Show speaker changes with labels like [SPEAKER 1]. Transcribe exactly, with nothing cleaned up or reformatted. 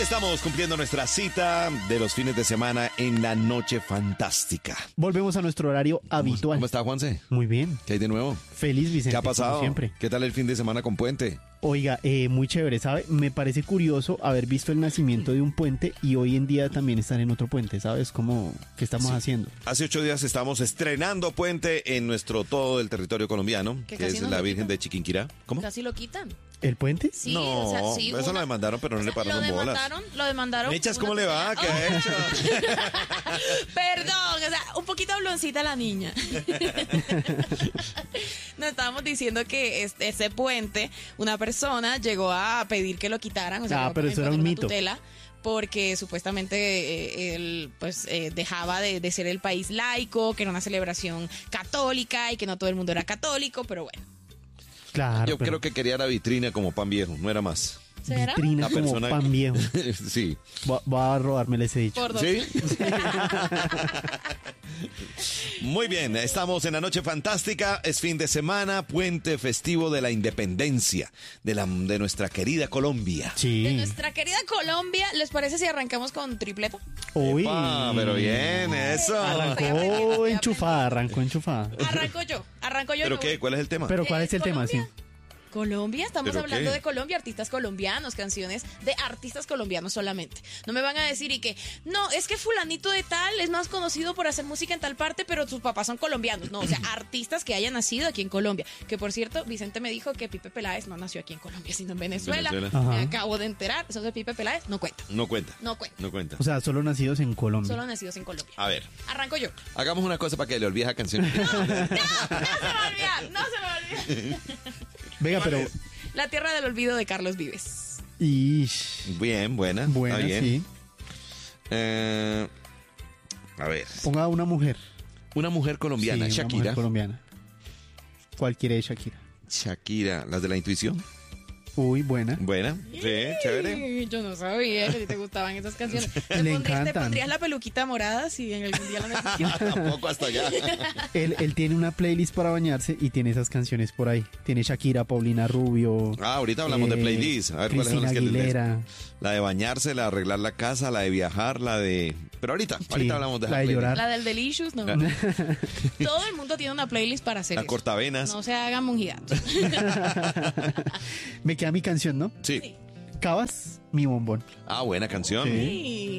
[SPEAKER 1] Estamos cumpliendo nuestra cita de los fines de semana en la Noche Fantástica.
[SPEAKER 2] Volvemos a nuestro horario habitual.
[SPEAKER 1] ¿Cómo está, Juanse?
[SPEAKER 2] Muy bien.
[SPEAKER 1] ¿Qué hay de nuevo?
[SPEAKER 2] Feliz, Vicente.
[SPEAKER 1] ¿Qué ha pasado?
[SPEAKER 2] Como siempre.
[SPEAKER 1] ¿Qué tal el fin de semana con puente?
[SPEAKER 2] Oiga, eh, muy chévere, ¿sabe? Me parece curioso haber visto el nacimiento de un puente y hoy en día también estar en otro puente, ¿sabes? ¿Cómo? ¿Qué estamos
[SPEAKER 1] Sí.
[SPEAKER 2] haciendo?
[SPEAKER 1] Hace ocho días estamos estrenando puente en nuestro todo el territorio colombiano,
[SPEAKER 3] Que
[SPEAKER 1] que
[SPEAKER 3] casi
[SPEAKER 1] es
[SPEAKER 3] nos
[SPEAKER 1] la
[SPEAKER 3] lo
[SPEAKER 1] Virgen
[SPEAKER 3] quitan.
[SPEAKER 1] de Chiquinquirá. ¿Cómo?
[SPEAKER 3] Casi lo quitan.
[SPEAKER 2] ¿El puente?
[SPEAKER 3] Sí,
[SPEAKER 1] no,
[SPEAKER 3] o sea, sí,
[SPEAKER 1] eso
[SPEAKER 3] una-
[SPEAKER 1] lo demandaron, pero no
[SPEAKER 3] o
[SPEAKER 1] le
[SPEAKER 3] sea,
[SPEAKER 1] pararon
[SPEAKER 3] lo
[SPEAKER 1] bolas.
[SPEAKER 3] demandaron, lo demandaron.
[SPEAKER 1] Mechas,
[SPEAKER 3] una
[SPEAKER 1] ¿cómo le va?
[SPEAKER 3] tutela.
[SPEAKER 1] ¿Qué ha
[SPEAKER 3] Oh.
[SPEAKER 1] hecho?
[SPEAKER 3] Perdón, o sea, un poquito habloncita la niña. Nos estábamos diciendo que este, ese puente, una persona llegó a pedir que lo quitaran. O sea,
[SPEAKER 2] Ah,
[SPEAKER 3] que
[SPEAKER 2] pero
[SPEAKER 3] lo
[SPEAKER 2] eso era
[SPEAKER 3] poner
[SPEAKER 2] un
[SPEAKER 3] una
[SPEAKER 2] mito.
[SPEAKER 3] tutela, porque supuestamente eh, él pues eh, dejaba de, de ser el país laico, que era una celebración católica y que no todo el mundo era católico, pero bueno.
[SPEAKER 2] Claro.
[SPEAKER 1] Yo
[SPEAKER 2] pero
[SPEAKER 1] creo que quería la vitrina como pan viejo, no era más.
[SPEAKER 3] ¿Será?
[SPEAKER 2] Vitrina
[SPEAKER 1] La
[SPEAKER 2] como
[SPEAKER 1] persona-
[SPEAKER 2] pan viejo.
[SPEAKER 1] Sí.
[SPEAKER 2] Va, va a robármele ese dicho.
[SPEAKER 3] Por dos.
[SPEAKER 1] ¿Sí? Muy bien, estamos en la Noche Fantástica, es fin de semana, puente festivo de la independencia de, la, de nuestra querida Colombia.
[SPEAKER 3] De
[SPEAKER 2] Sí.
[SPEAKER 3] nuestra querida Colombia, ¿les parece si arrancamos con tripleta?
[SPEAKER 2] Uy.
[SPEAKER 1] Epa, pero bien, eso.
[SPEAKER 2] Arrancó enchufada, arrancó enchufada.
[SPEAKER 3] Arranco yo, arranco yo.
[SPEAKER 1] ¿Pero
[SPEAKER 3] me
[SPEAKER 1] qué?
[SPEAKER 3] voy.
[SPEAKER 1] ¿Cuál es el tema?
[SPEAKER 2] Pero ¿cuál
[SPEAKER 3] Eh,
[SPEAKER 2] es el tema? Sí.
[SPEAKER 3] Colombia. Colombia, estamos
[SPEAKER 1] ¿Pero
[SPEAKER 3] hablando
[SPEAKER 1] qué?
[SPEAKER 3] de Colombia, artistas colombianos, canciones de artistas colombianos solamente. No me van a decir y que, no, es que fulanito de tal es más conocido por hacer música en tal parte, pero sus papás son colombianos. No, o sea, artistas que hayan nacido aquí en Colombia. Que por cierto, Vicente me dijo que Pipe Peláez no nació aquí en Colombia, sino en Venezuela.
[SPEAKER 1] Venezuela.
[SPEAKER 2] Ajá.
[SPEAKER 3] Me acabo de enterar. Eso de Pipe Peláez no cuenta.
[SPEAKER 1] No cuenta.
[SPEAKER 3] No cuenta.
[SPEAKER 1] No cuenta.
[SPEAKER 2] O sea, solo nacidos en Colombia.
[SPEAKER 3] Solo nacidos en Colombia.
[SPEAKER 1] A ver,
[SPEAKER 3] Arranco yo.
[SPEAKER 1] hagamos una cosa para que le olvide esa canción.
[SPEAKER 3] No, no se me va a olvidar, no se me va a olvidar.
[SPEAKER 2] Venga,
[SPEAKER 1] ¿Cuál
[SPEAKER 2] pero.
[SPEAKER 1] es?
[SPEAKER 3] La Tierra del Olvido de Carlos Vives.
[SPEAKER 1] Bien,
[SPEAKER 2] Ish.
[SPEAKER 1] buena.
[SPEAKER 2] Buena,
[SPEAKER 1] está bien.
[SPEAKER 2] sí.
[SPEAKER 1] Eh, a ver,
[SPEAKER 2] Ponga una mujer.
[SPEAKER 1] una mujer colombiana,
[SPEAKER 2] Sí, una
[SPEAKER 1] Shakira.
[SPEAKER 2] mujer colombiana. Cualquiera de Shakira.
[SPEAKER 1] Shakira, las de la intuición.
[SPEAKER 2] Uy, buena.
[SPEAKER 1] Buena, sí, chévere.
[SPEAKER 3] Ay, yo no sabía que a ti te gustaban esas canciones. Te,
[SPEAKER 2] Le
[SPEAKER 3] pondrías, te
[SPEAKER 2] encantan.
[SPEAKER 3] pondrías la peluquita morada si en algún día la necesitas.
[SPEAKER 1] Tampoco hasta allá.
[SPEAKER 2] Él, él tiene una playlist para bañarse y tiene esas canciones por ahí. Tiene Shakira, Paulina Rubio.
[SPEAKER 1] Ah, ahorita hablamos de
[SPEAKER 2] eh,
[SPEAKER 1] playlist. A ver cuáles son
[SPEAKER 2] Cristina
[SPEAKER 1] las que
[SPEAKER 2] Aguilera.
[SPEAKER 1] La de bañarse, la de arreglar la casa, la de viajar, la de. Pero ahorita, ahorita
[SPEAKER 2] Sí,
[SPEAKER 1] hablamos de
[SPEAKER 2] la de
[SPEAKER 1] playlist.
[SPEAKER 2] llorar.
[SPEAKER 3] La del Delicious, no.
[SPEAKER 1] La-
[SPEAKER 3] Todo el mundo tiene una playlist para hacer
[SPEAKER 1] La
[SPEAKER 3] eso.
[SPEAKER 1] cortavenas.
[SPEAKER 3] No se hagan monjidatos.
[SPEAKER 2] Me queda mi canción, ¿no?
[SPEAKER 1] Sí.
[SPEAKER 2] Cabas, mi bombón.
[SPEAKER 1] Ah, buena canción.
[SPEAKER 2] Sí.
[SPEAKER 3] Sí.